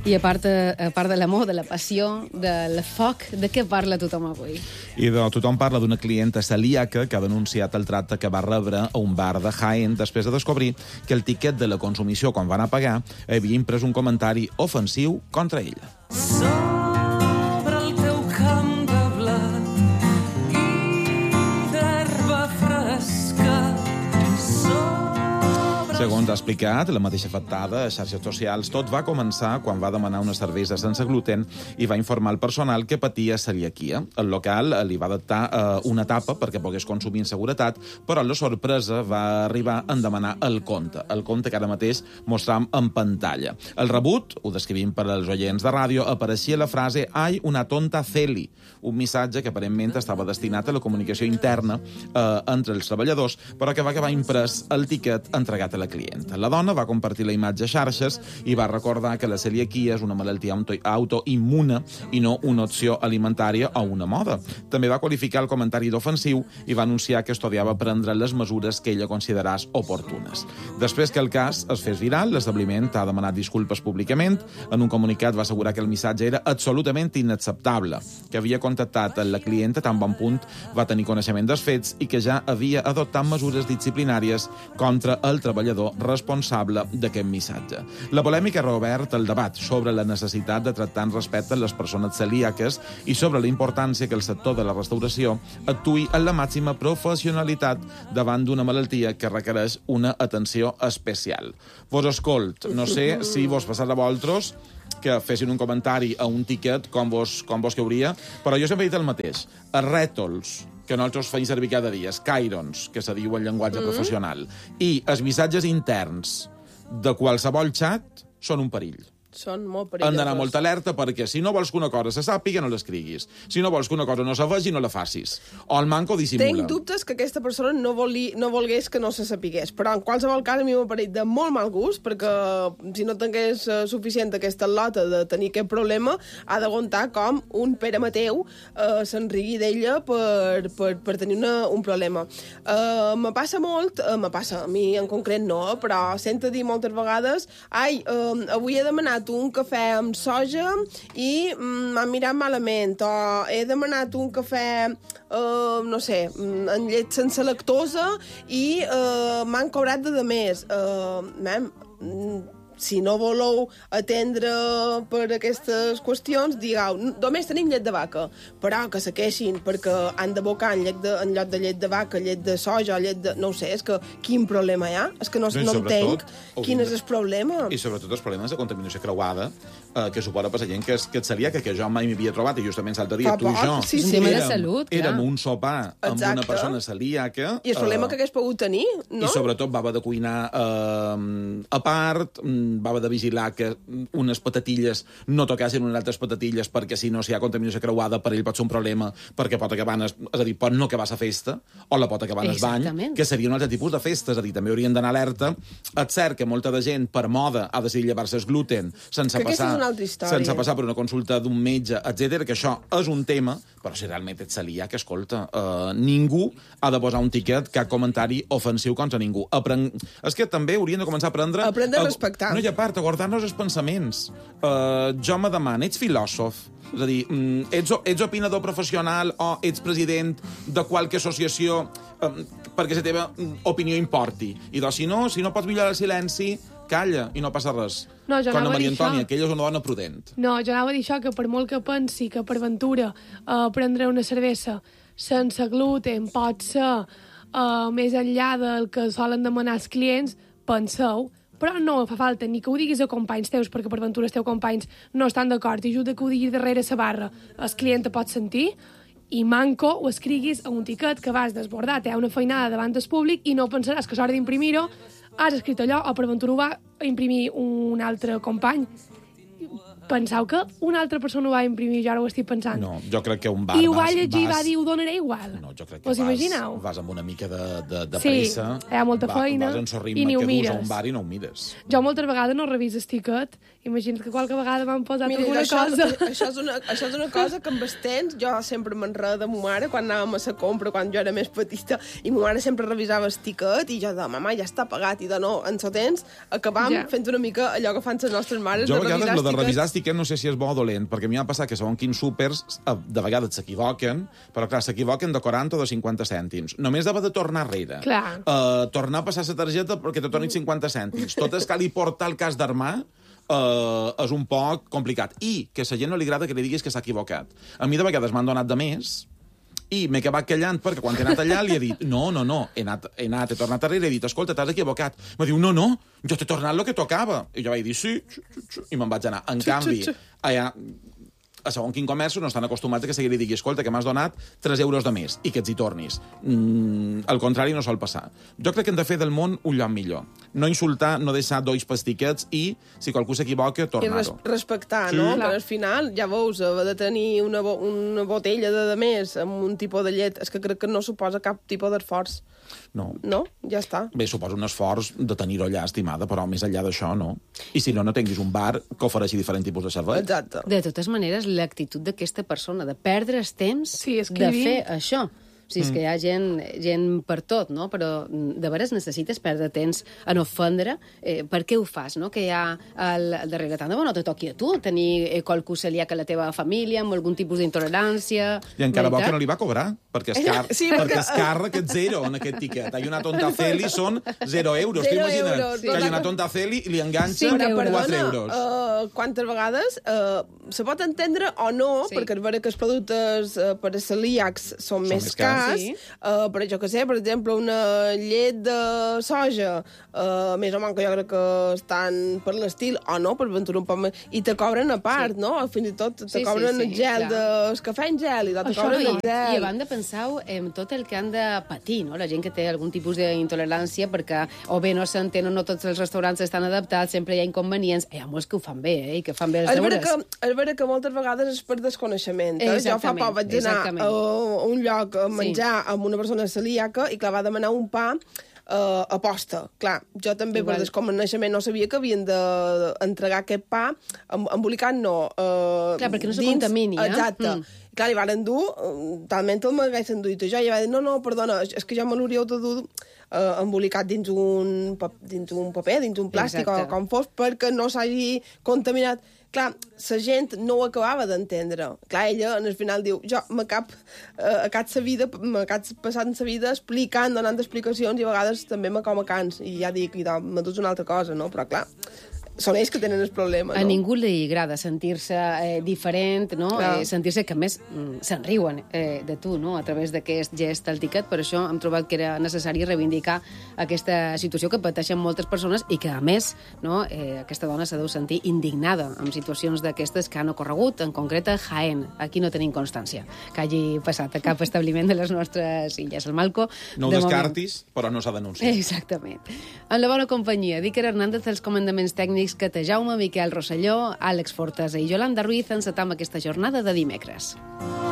I a part de l'amor, de la passió, del foc, de què parla tothom avui? I tothom parla d'una clienta celíaca que ha denunciat el tracte que va rebre a un bar de Jaén després de descobrir que el tiquet de la consumició, quan van a pagar, havia imprès un comentari ofensiu contra ella. Sobre el teu camp de blat i d'herba fresca. Segons ha explicat la mateixa afectada a xarxes socials, tot va començar quan va demanar una cervesa sense gluten i va informar al personal que patia celiaquia. El local li va adaptar una tapa perquè pogués consumir en seguretat, però la sorpresa va arribar en demanar el compte que ara mateix mostram en pantalla. El rebut, ho descrivim per als oients de ràdio, apareixia la frase «Ai, una tonta Celi», un missatge que aparentment estava destinat a la comunicació interna entre els treballadors, però que va acabar imprès el tiquet entregat a la clienta. La dona va compartir la imatge a xarxes i va recordar que la celiaquia és una malaltia autoimmune i no una opció alimentària o una moda. També va qualificar el comentari d'ofensiu i va anunciar que estudiava prendre les mesures que ella considerés oportunes. Després que el cas es fes viral, l'establiment ha demanat disculpes públicament. En un comunicat va assegurar que el missatge era absolutament inacceptable, que havia contactat la clienta tan bon punt va tenir coneixement dels fets i que ja havia adoptat mesures disciplinàries contra el treballador responsable d'aquest missatge. La polèmica ha reobert el debat sobre la necessitat de tractar amb respecte les persones celíaques i sobre la importància que el sector de la restauració actuï en la màxima professionalitat davant d'una malaltia que requereix una atenció especial. Vos escolt, no sé si vos passarà a vosaltres que fessin un comentari a un tiquet com vos cauria, però jo sempre he dit el mateix. Els rètols que nosaltres feim servir cada dia, els cairons, que se diu en llenguatge professional, i els missatges interns de qualsevol xat són un perill. Són molt perillosos. Han d'anar molt alerta perquè si no vols que una cosa se sàpiga, no l'escriguis. Si no vols que una cosa no se vegi, no la facis. O el manco dissimula. Tenc dubtes que aquesta persona no volgués que no se sapigués, però en qualsevol cas a mi m'ha parit de molt mal gust, perquè si no tingués suficient aquesta lota de tenir aquest problema, ha d'aguantar com un Pere Mateu s'enrigui d'ella per tenir un problema. Me passa molt, a mi en concret no, però sento dir moltes vegades avui he demanat un cafè amb soja i m'han mirat malament, o he demanat un cafè no sé, amb llet sense lactosa i m'han cobrat de més. Si no voleu atendre per aquestes qüestions, digueu, només tenim llet de vaca, però que se queixin perquè han d'abocar en lloc de llet de vaca, llet de soja, no ho sé, és que quin problema hi ha? És que no entenc quin és el problema. I sobretot els problemes de contaminació creuada que suposa per la gent que és celíaca, que jo mai m'havia trobat, i justament l'altre dia tu i jo érem un sopar amb una persona celíaca. I el problema que hagués pogut tenir, no? I sobretot va haver de cuinar a part, va haver de vigilar que unes patatilles no tocassin unes altres patatilles perquè si no, si hi ha contaminació creuada, per ell pot ser un problema perquè pot acabar, és a dir, pot no acabar la festa o la pot acabar en el bany, que seria un altre tipus de festa, és a dir, també haurien d'anar alerta. És cert que molta de gent, per moda, ha decidit llevar-se el gluten sense passar per una consulta d'un metge, etc, que això és un tema, però si realment ets celíac, escolta, ningú ha de posar un tiquet, cap comentari ofensiu contra ningú. És que també haurien de començar a aprendre a respectar. No, i a part, a guardar-nos els pensaments. Jo me demano, ets filòsof? És a dir, ets opinador professional o ets president de qualque associació perquè la teva opinió importi? I doncs, si no pots millorar el silenci, calla i no passa res. No, jo com la Maria Antònia, que ella és una dona prudent. No, jo anava a dir això, que per molt que pensi que per ventura prendre una cervesa sense gluten pot ser més enllà del que solen demanar els clients, penseu, però no fa falta ni que ho diguis a companys teus, perquè per ventura els teus companys no estan d'acord, i ajuda que ho diguis darrere la barra. El client te pot sentir i manco ho escriguis a un tiquet que vas desbordar, té una feinada davant del públic i no pensaràs que a l'hora d'imprimir-ho has escrit allò, o per ventura ho va imprimir un altre company. Penseu que una altra persona ho va imprimir, jo ara ho estic pensant. No, jo crec que un bar I ho va llegir i va dir, ho donaré igual. No, jo crec que vas amb una mica de pressa. Sí, hi ha molta feina vas en el ritme que dus a un bar i no ho mires. Jo moltes vegades no reviso el tiquet. Imagina't que qualque vegada m'han posat alguna cosa. Això és una cosa que amb els temps jo sempre m'enredo amb ma mare quan anàvem a la compra, quan jo era més petita, i ma mare sempre revisava el tiquet i jo de, mama, ja està pagat, i de no, en el temps acabam fent una mica allò que fan les nostres mares, jo a vegades de revisar aquest tiquet no sé si és bo o dolent, perquè a mi m'ha passat que segons quins súpers de vegades s'equivoquen, però clar, s'equivoquen de 40 o de 50 cèntims. Només ha de tornar enrere. Clar. Tornar a passar la targeta perquè te tornin 50 cèntims. Tot és que li porta el cas d'armar és un poc complicat. I que a la gent no li agrada que li diguis que s'ha equivocat. A mi de vegades m'han donat de més i m'he acabat callant perquè quan he anat allà li he dit no, he tornat darrere i he dit, escolta, t'has equivocat. Em diu, no, jo t'he tornat el que tocava. I jo vaig dir, sí, i me'n vaig anar. En canvi, allà, a segon quin comerç no estan acostumats a que li digui, escolta, que m'has donat 3 euros de més i que ets hi tornis. Al contrari, no sol passar. Jo crec que hem de fer del món un lloc millor. No insultar, no deixar dois pastiquets i, si qualcú s'equivoca, tornar-ho. I respectar, no? Però al final, ja veus, haver de tenir una botella de més amb un tipus de llet, és que crec que no suposa cap tipus d'esforç. No. No? Ja està. Bé, suposa un esforç de tenir-ho allà, estimada, però més enllà d'això, no. I si no tinguis un bar que ofereixi diferents tipus de servei. Exacte. De totes maneres, l'actitud d'aquesta persona, de perdre el temps de fer això. O sigui, és que hi ha gent per tot, no? Però de veres necessites perdre temps en ofendre. Per què ho fas, no? Que hi ha al darrere. Tant de bo no te toqui a tu tenir qualcú celíac a la teva família amb algun tipus d'intolerància. I encara bo que no li va cobrar, perquè és càrrec és zero en aquest tiquet. Hay una tonta celi són 0 euros. T'ho imagines? Que hi ha una tonta celi i li enganxa 4 euros. Quantes vegades se pot entendre o no, perquè és vera que els productes per a celíacs són més cars, però jo que sé, per exemple, una llet de soja, més o menys que jo crec que estan per l'estil, o no, per aventurar un poc més, i te cobren a part, no? Fins i tot te cobren el gel del cafè en gel, i te cobren el gel. I a banda penseu en tot el que han de patir, no? La gent que té algun tipus d'intolerància, perquè o bé no s'entenen, no tots els restaurants estan adaptats, sempre hi ha inconvenients. Hi ha molts que ho fan bé, i que fan bé els deures. És vera que moltes vegades és per desconeixement. Jo fa poc vaig anar a un lloc a menjar amb una persona celíaca i, clar, va demanar un pa a posta. Clar, jo també per desconeixement no sabia que havien d'entregar aquest pa embolicat, no. Clar, perquè no se contamini, Exacte. Clar, li van endur, talment el m'haguessin duit jo, i va dir, no, perdona, és que ja me l'hauríeu de dur embolicat dins un paper, dins un plàstic o com fos, perquè no s'hagi contaminat. Clar, la gent no ho acabava d'entendre. Clar, ella, al final, diu, jo m'acab passant la vida explicant, donant explicacions, i a vegades també me com a cans, i ja dic, me dus una altra cosa, no? Però, clar, són ells que tenen el problema, no? A ningú li agrada sentir-se diferent, no? Sentir-se que, a més, se'n riuen de tu, no? A través d'aquest gest al tiquet. Per això hem trobat que era necessari reivindicar aquesta situació que pateixen moltes persones i que, a més, no, aquesta dona se deu sentir indignada amb situacions d'aquestes que han ocorregut, en concret a Jaén. Aquí no tenim constància que hagi passat a cap establiment de les nostres illes. El Malco... No ho descartis, però no s'ha denunciat. Exactament. En la bona companyia, d'Iker Hernández, els comandaments tècnics que té Jaume, Miquel Rosselló, Àlex Fortesa i Yolanda Ruiz encetam aquesta jornada de dimecres.